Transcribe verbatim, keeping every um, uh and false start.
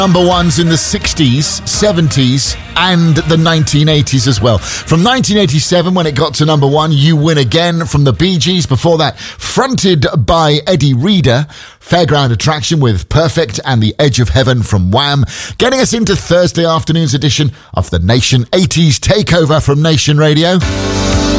Number ones in the sixties, seventies and the nineteen eighties as well. From nineteen eighty-seven, when it got to number one, You Win Again from the Bee Gees. Before that, fronted by Eddie Reader, Fairground Attraction with Perfect and The Edge of Heaven from Wham. Getting us into Thursday afternoon's edition of the Nation eighties Takeover from Nation Radio.